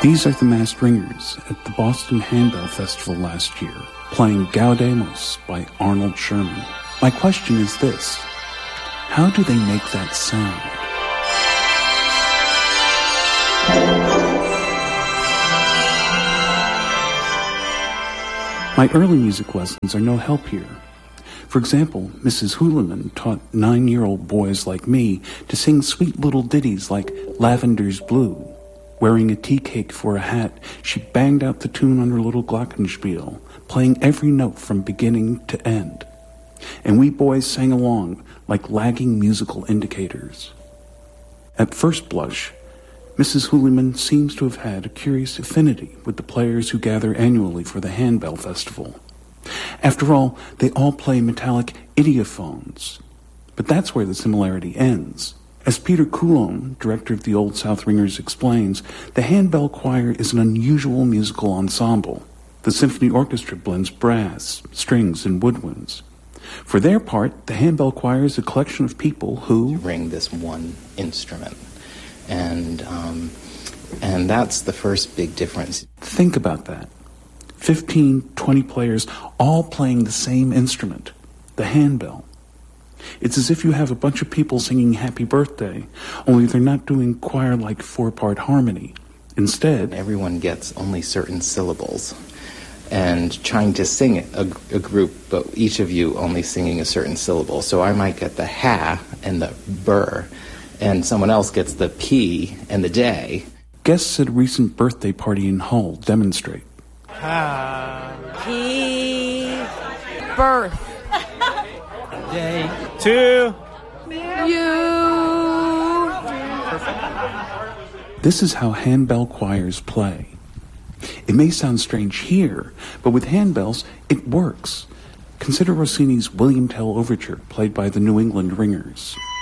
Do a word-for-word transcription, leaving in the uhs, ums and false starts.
These are the masked ringers at the Boston Handbell Festival last year, playing Gaudemos by Arnold Sherman. My question is this: how do they make that sound? My early music lessons are no help here. For example, Missus Houliman taught nine-year-old boys like me to sing sweet little ditties like Lavender's Blue. Wearing a tea cake for a hat, she banged out the tune on her little glockenspiel, playing every note from beginning to end. And we boys sang along like lagging musical indicators. At first blush, Missus Houliman seems to have had a curious affinity with the players who gather annually for the Handbell Festival. After all, they all play metallic idiophones. But that's where the similarity ends. As Peter Coulombe, director of the Old South Ringers, explains, the Handbell Choir is an unusual musical ensemble. The symphony orchestra blends brass, strings, and woodwinds. For their part, the Handbell Choir is a collection of people who ring this one instrument. And, um, and that's the first big difference. Think about that. Fifteen, twenty players all playing the same instrument, the handbell. It's as if you have a bunch of people singing Happy Birthday, only they're not doing choir-like four-part harmony. Instead, everyone gets only certain syllables, and trying to sing it, a, a group, but each of you only singing a certain syllable. So I might get the ha and the burr, and someone else gets the p and the day. Guests at a recent birthday party in Hull demonstrate. Ha. P. Birth. Day. Two. You. This is how handbell choirs play. It may sound strange here, but with handbells, it works. Consider Rossini's William Tell Overture, played by the New England Ringers.